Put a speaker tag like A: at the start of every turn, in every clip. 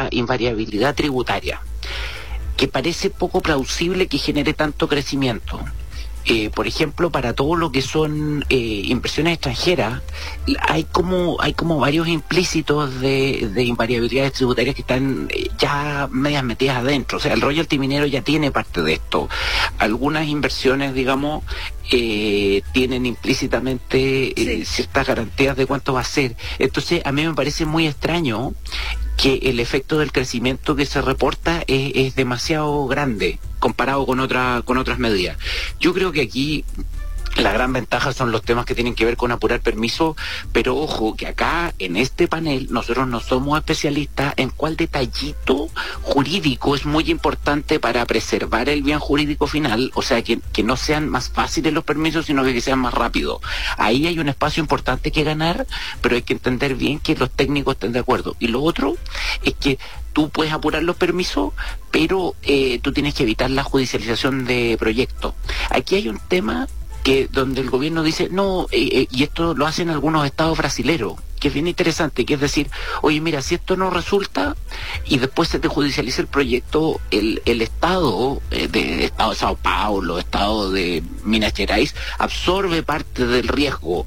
A: la invariabilidad tributaria, que parece poco plausible que genere tanto crecimiento. Por ejemplo, para todo lo que son inversiones extranjeras, hay como varios implícitos de invariabilidades tributarias que están ya medias metidas adentro. O sea, el royalty minero ya tiene parte de esto. Algunas inversiones, digamos, tienen implícitamente ciertas garantías de cuánto va a ser. Entonces, a mí me parece muy extraño que el efecto del crecimiento que se reporta es demasiado grande comparado con otras medidas. Yo creo que aquí la gran ventaja son los temas que tienen que ver con apurar permiso, pero ojo que acá en este panel nosotros no somos especialistas en cuál detallito jurídico es muy importante para preservar el bien jurídico final, o sea que no sean más fáciles los permisos, sino que sean más rápidos. Ahí hay un espacio importante que ganar, pero hay que entender bien que los técnicos estén de acuerdo. Y lo otro es que tú puedes apurar los permisos, pero tú tienes que evitar la judicialización de proyectos. Aquí hay un tema donde el gobierno dice, no, y esto lo hacen algunos estados brasileros, que es bien interesante, que es decir, oye, mira, si esto no resulta y después se te judicializa el proyecto, el estado, estado de Sao Paulo, estado de Minas Gerais, absorbe parte del riesgo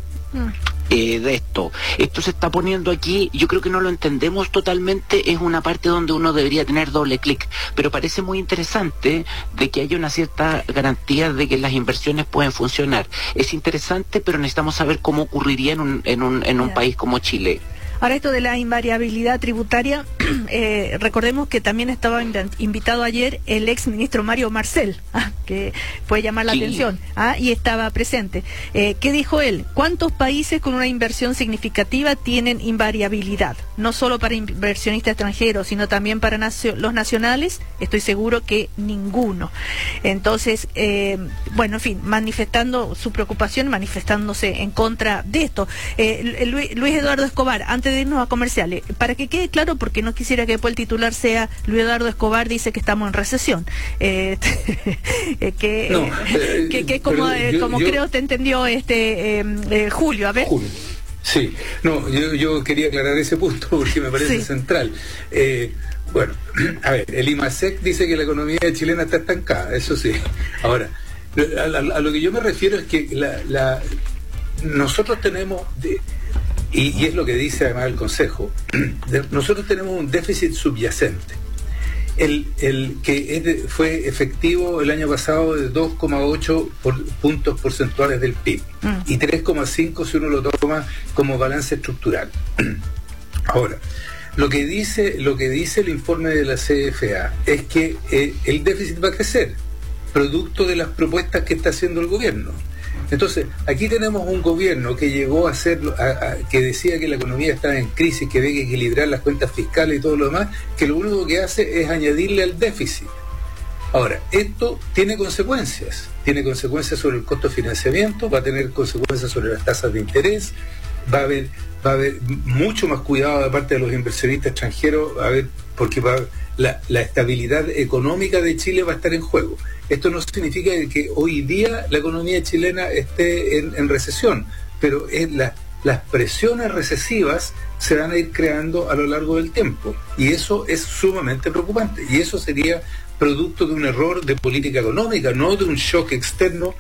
A: de esto. Esto se está poniendo aquí, yo creo que no lo entendemos totalmente, es una parte donde uno debería tener doble clic, pero parece muy interesante de que haya una cierta garantía de que las inversiones pueden funcionar. Es interesante, pero necesitamos saber cómo ocurriría en un país como Chile.
B: Ahora, esto de la invariabilidad tributaria, recordemos que también estaba invitado ayer el ex ministro Mario Marcel, que puede llamar la atención, y estaba presente. ¿Qué dijo él? ¿Cuántos países con una inversión significativa tienen invariabilidad? No solo para inversionistas extranjeros, sino también para los nacionales. Estoy seguro que ninguno. Entonces, bueno, en fin, manifestando su preocupación, manifestándose en contra de esto. Luis Eduardo Escobar, antes de irnos a comerciales, para que quede claro, porque no quisiera que después el titular sea Luis Eduardo Escobar dice que estamos en recesión, como creo te entendió Julio, a ver.
C: Julio. Sí, no, yo quería aclarar ese punto porque me parece central. Bueno, a ver, el IMASEC dice que la economía chilena está estancada, eso sí. Ahora, a lo que yo me refiero es que nosotros tenemos... Y es lo que dice además el Consejo, nosotros tenemos un déficit subyacente, el que fue efectivo el año pasado de 2,8 puntos porcentuales del PIB y 3,5 si uno lo toma como balance estructural. Ahora, lo que dice el informe de la CFA es que el déficit va a crecer, producto de las propuestas que está haciendo el gobierno. Entonces, aquí tenemos un gobierno que llegó a ser, que decía que la economía estaba en crisis, que había que equilibrar las cuentas fiscales y todo lo demás, que lo único que hace es añadirle al déficit. Ahora, esto tiene consecuencias sobre el costo de financiamiento, va a tener consecuencias sobre las tasas de interés, va a haber mucho más cuidado de parte de los inversionistas extranjeros, porque la estabilidad económica de Chile va a estar en juego. Esto no significa que hoy día la economía chilena esté en recesión, pero las presiones recesivas se van a ir creando a lo largo del tiempo, y eso es sumamente preocupante, y eso sería producto de un error de política económica, no de un shock externo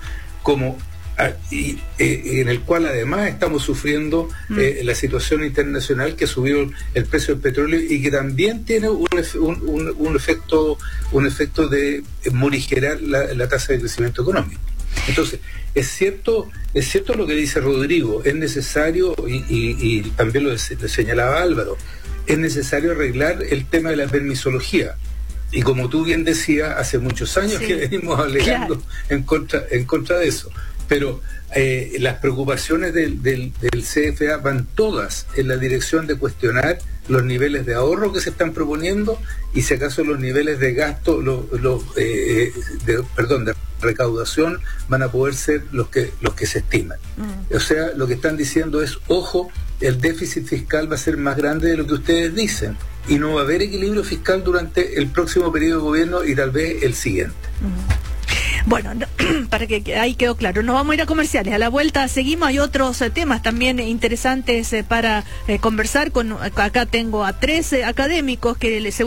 C: en el cual además estamos sufriendo la situación internacional que subió el precio del petróleo y que también tiene un efecto de morigerar la tasa de crecimiento económico. Entonces, es cierto lo que dice Rodrigo, es necesario, y también lo señalaba Álvaro, es necesario arreglar el tema de la permisología. Y como tú bien decías, hace muchos años que venimos alegando en contra de eso. Pero las preocupaciones del CFA van todas en la dirección de cuestionar los niveles de ahorro que se están proponiendo y si acaso los niveles de gasto, de recaudación van a poder ser los que se estiman. O sea, lo que están diciendo es, ojo, el déficit fiscal va a ser más grande de lo que ustedes dicen y no va a haber equilibrio fiscal durante el próximo periodo de gobierno y tal vez el siguiente.
B: Bueno, para que ahí quedó claro, nos vamos a ir a comerciales. A la vuelta seguimos, hay otros temas también interesantes para conversar. Acá tengo a 3 académicos que